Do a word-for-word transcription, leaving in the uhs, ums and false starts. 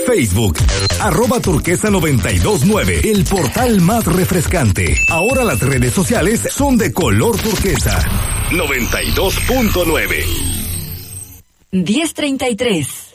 Facebook, arroba turquesa noventa y dos nueve, el portal más refrescante. Ahora las redes sociales son de color turquesa. noventa y dos punto nueve. diez treinta y tres.